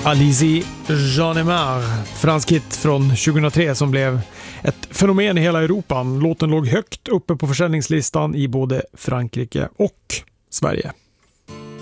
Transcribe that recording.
Alizée Jeannemar, fransk hit från 2003 som blev ett fenomen i hela Europa. Låten låg högt uppe på försäljningslistan i både Frankrike och Sverige.